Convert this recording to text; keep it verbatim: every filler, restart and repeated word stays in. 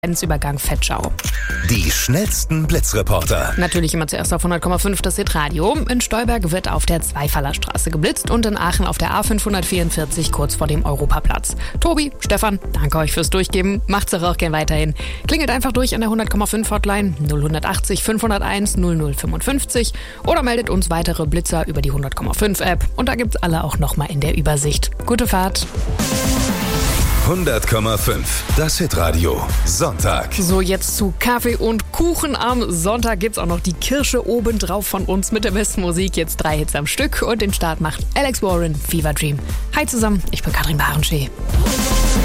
Grenzübergang Vetschau. Die schnellsten Blitzreporter. Natürlich immer zuerst auf hundert Komma fünf das Hitradio. In Stolberg wird auf der Zweifallerstraße geblitzt und in Aachen auf der A fünfhundertvierundvierzig kurz vor dem Europaplatz. Tobi, Stefan, danke euch fürs Durchgeben. Macht's doch auch gern weiterhin. Klingelt einfach durch an der hundert Komma fünf Hotline null achtzig fünfhunderteins null null fünfundfünfzig oder meldet uns weitere Blitzer über die hundert Komma fünf App. Und da gibt's alle auch nochmal in der Übersicht. Gute Fahrt. hundert Komma fünf, das Hitradio, Sonntag. So, jetzt zu Kaffee und Kuchen. Am Sonntag gibt's auch noch die Kirsche obendrauf von uns mit der besten Musik. Jetzt drei Hits am Stück und den Start macht Alex Warren, Fever Dream. Hi zusammen, ich bin Katrin Barenschee.